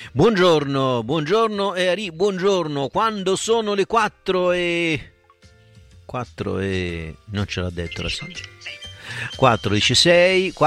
Buongiorno, buongiorno e Ari, buongiorno. Quando sono le 4 e non ce l'ha detto la signora. 4:16,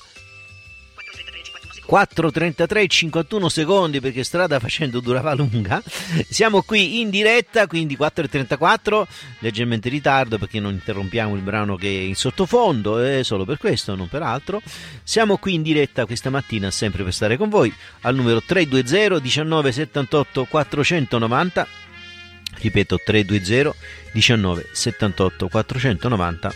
4:33, 51 secondi, perché strada facendo durava lunga. Siamo qui in diretta, quindi 4:34, leggermente in ritardo perché non interrompiamo il brano che è in sottofondo, è solo per questo, non per altro. Siamo qui in diretta questa mattina sempre per stare con voi al numero 320 19 78 490, ripeto 320 19 78 490,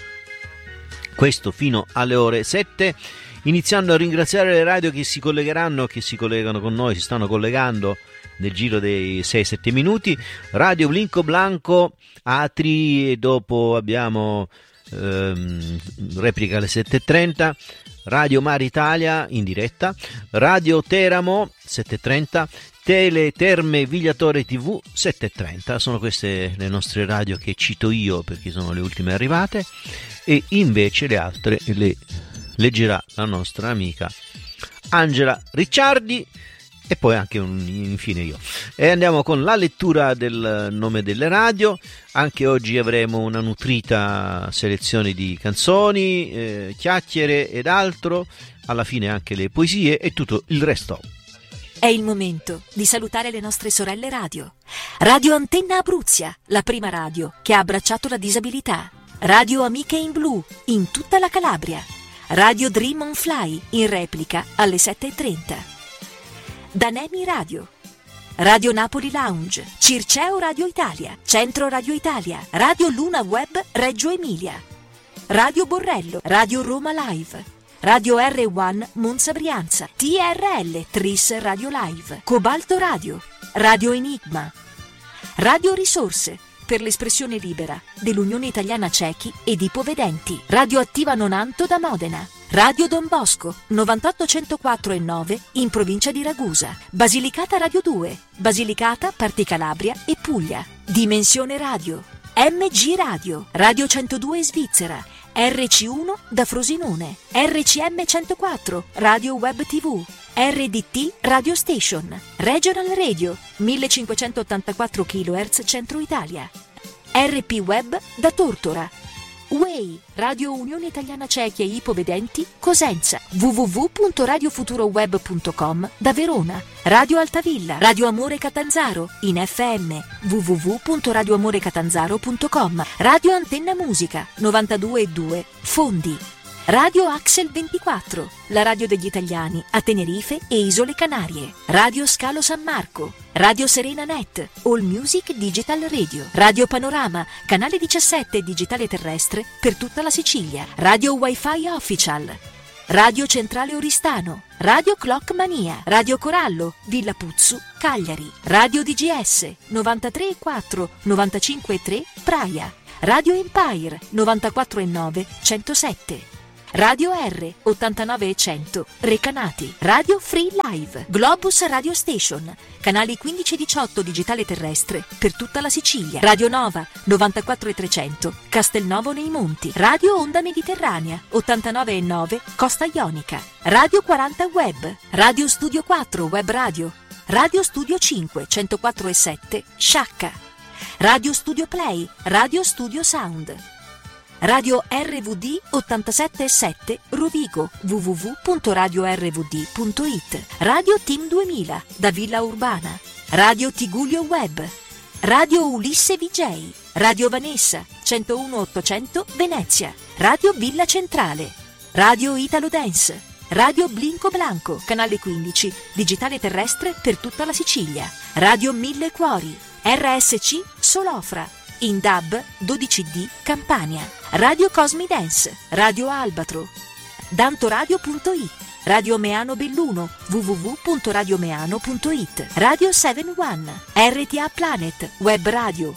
questo fino alle ore 7. Iniziando a ringraziare le radio che si collegheranno, che si collegano con noi, si stanno collegando nel giro dei 6-7 minuti. Radio Blinco Blanco, Atri, e dopo abbiamo replica alle 7:30. Radio Mar Italia in diretta, Radio Teramo 7:30, Tele Terme Vigliatore TV 7:30. Sono queste le nostre radio che cito io perché sono le ultime arrivate, e invece le altre le leggerà la nostra amica Angela Ricciardi, e poi anche infine io. E andiamo con la lettura del nome delle radio. Anche oggi avremo una nutrita selezione di canzoni, chiacchiere ed altro, alla fine anche le poesie e tutto il resto. È il momento di salutare le nostre sorelle radio. Radio Antenna Abruzia, la prima radio che ha abbracciato la disabilità. Radio Amiche in Blu in tutta la Calabria. Radio Dream on Fly in replica alle 7:30. Danemi Radio. Radio Napoli Lounge, Circeo Radio Italia, Centro Radio Italia, Radio Luna Web Reggio Emilia, Radio Borrello, Radio Roma Live, Radio R1 Monza Brianza, TRL Tris Radio Live, Cobalto Radio, Radio Enigma, Radio Risorse per l'espressione libera dell'Unione Italiana Cechi ed Ipovedenti, Radio Attiva Nonanto da Modena, Radio Don Bosco 98.104 e 9 in provincia di Ragusa, Basilicata Radio 2, Basilicata, Parti Calabria e Puglia, Dimensione Radio, MG Radio, Radio 102 Svizzera, RC1 da Frosinone, RCM 104, Radio Web TV, RDT Radio Station, Regional Radio 1584 kHz Centro Italia, RP Web da Tortora, Way, Radio Unione Italiana Cechi e Ipovedenti Cosenza, www.radiofuturoweb.com da Verona, Radio Altavilla, Radio Amore Catanzaro in FM, www.radioamorecatanzaro.com, Radio Antenna Musica 92.2 Fondi, Radio Axel 24, la radio degli italiani a Tenerife e Isole Canarie, Radio Scalo San Marco, Radio Serena Net, All Music Digital Radio, Radio Panorama, canale 17 digitale terrestre per tutta la Sicilia, Radio Wi-Fi Official, Radio Centrale Oristano, Radio Clock Mania, Radio Corallo, Villa Puzzu, Cagliari, Radio DGS 93.4, 95.3 Praia, Radio Empire 94.9, 107. Radio R 89 e 100 Recanati, Radio Free Live, Globus Radio Station, canali 15 e 18 digitale terrestre per tutta la Sicilia, Radio Nova 94 e 300 Castelnuovo nei Monti, Radio Onda Mediterranea 89 e 9 Costa Ionica, Radio 40 Web, Radio Studio 4 Web Radio, Radio Studio 5 104 e 7 Sciacca, Radio Studio Play, Radio Studio Sound, Radio RVD 87.7 Rovigo, www.radiorvd.it, Radio Team 2000 da Villa Urbana, Radio Tigullio Web, Radio Ulisse VJ, Radio Vanessa 101.800 Venezia, Radio Villa Centrale, Radio Italo Dance, Radio Blinco Blanco, canale 15, digitale terrestre per tutta la Sicilia, Radio Mille Cuori, RSC Solofra, in DAB 12D Campania, Radio Cosmi Dance, Radio Albatro, dantoradio.it, Radio Meano Belluno, www.radiomeano.it, Radio 71, RTA Planet, web radio,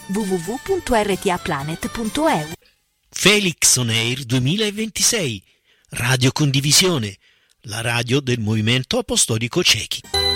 www.rtaplanet.eu. Felix On Air 2026, Radio Condivisione, la radio del Movimento Apostolico Cechi.